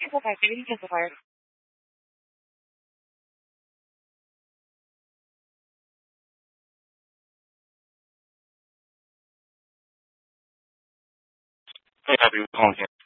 Cancel activity, cancel fire. Hey, happy calling here.